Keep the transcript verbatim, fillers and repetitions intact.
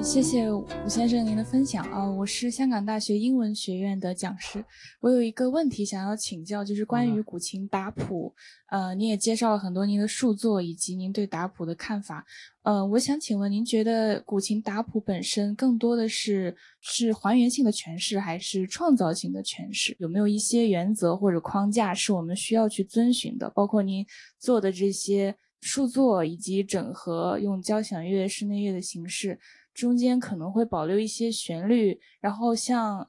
呃，谢谢吴先生您的分享啊，我是香港大学英文学院的讲师，我有一个问题想要请教，就是关于古琴打谱，呃，你也介绍了很多您的著作以及您对打谱的看法，呃，我想请问您觉得古琴打谱本身更多的是是还原性的诠释，还是创造性的诠释？有没有一些原则或者框架是我们需要去遵循的？包括您做的这些著作以及整合用交响乐、室内乐的形式。中间可能会保留一些旋律，然后像